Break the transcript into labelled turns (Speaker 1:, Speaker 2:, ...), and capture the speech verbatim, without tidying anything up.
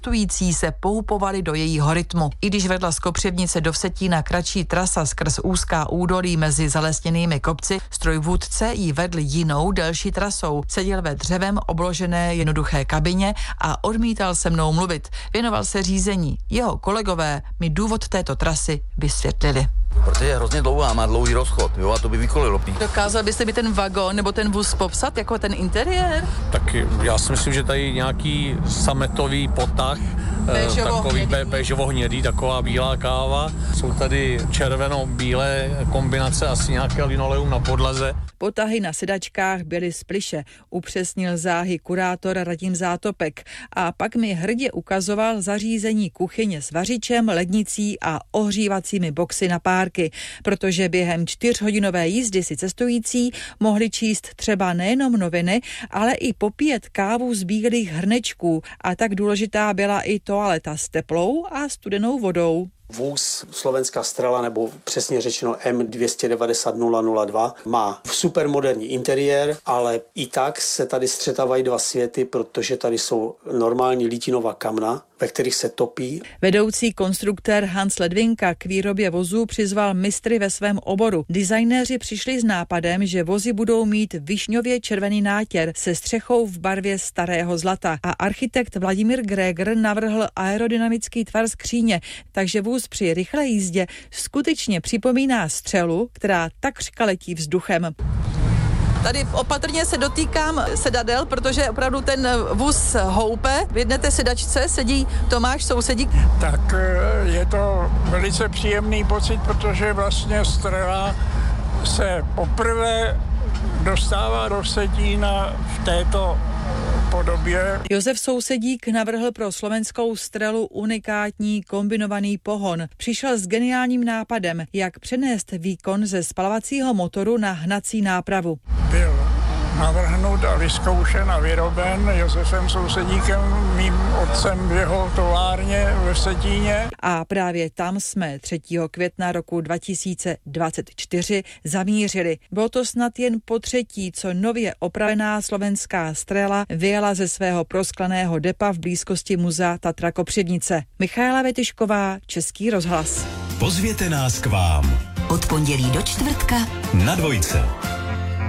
Speaker 1: cestující se poupovali do jejího rytmu. I když vedla z Kopřivnice do Vsetína kratší trasa skrz úzká údolí mezi zalesněnými kopci, strojvůdce ji vedl jinou delší trasou. Seděl ve dřevem obložené jednoduché kabině a odmítal se mnou mluvit. Věnoval se řízení. Jeho kolegové mi důvod této trasy vysvětlili.
Speaker 2: Protože je hrozně dlouhá, má dlouhý rozchod, jo, a to by vykolilo.
Speaker 1: Dokázal byste mi ten vagon nebo ten vůz popsat, jako ten interiér?
Speaker 3: Tak já si myslím, že tady nějaký sametový potah,
Speaker 1: Béžovo
Speaker 3: takový béžovo-hnědý, taková bílá káva. Jsou tady červeno-bílé kombinace, asi nějaké linoleum na podlaze.
Speaker 1: Potahy na sedačkách byly z plyše, upřesnil záhy kurátor Radim Zátopek a pak mi hrdě ukazoval zařízení kuchyně s vařičem, lednicí a ohřívacími boxy na párky, protože během čtyřhodinové jízdy si cestující mohli číst třeba nejenom noviny, ale i popíjet kávu z bílých hrnečků a tak důležitá byla i toaleta s teplou a studenou vodou.
Speaker 4: Vůz Slovenská Strela, nebo přesně řečeno M dvě devět nula nula dva, má supermoderní interiér, ale i tak se tady střetávají dva světy, protože tady jsou normální lítinová kamna, ve kterých se topí.
Speaker 1: Vedoucí konstruktér Hans Ledvinka k výrobě vozů přizval mistry ve svém oboru. Designéři přišli s nápadem, že vozy budou mít višňově červený nátěr se střechou v barvě starého zlata a architekt Vladimír Gregor navrhl aerodynamický tvar skříně, takže vůz při rychlé jízdě skutečně připomíná střelu, která takřka letí vzduchem. Tady opatrně se dotýkám sedadel, protože opravdu ten vůz houpe. V jedné té sedačce sedí Tomáš, sousedík.
Speaker 5: Tak je to velice příjemný pocit, protože vlastně Strela se poprvé dostává do Vsetína v této podobě.
Speaker 1: Josef Sousedík navrhl pro slovenskou Strelu unikátní kombinovaný pohon. Přišel s geniálním nápadem, jak přenést výkon ze spalovacího motoru na hnací nápravu.
Speaker 5: Byl navrhnut a vyzkoušen a vyroben Josefem Sousedíkem, mým otcem v jeho továrně ve Vsetíně.
Speaker 1: A právě tam jsme třetího května roku dva tisíce dvacet čtyři zamířili. Bylo to snad jen po třetí, co nově opravená slovenská Strela vyjela ze svého proskleného depa v blízkosti muzea Tatra Kopřivnice. Michaela Vetyšková, Český rozhlas.
Speaker 6: Pozvěte nás k vám.
Speaker 7: Od pondělí do čtvrtka
Speaker 6: na Dvojce.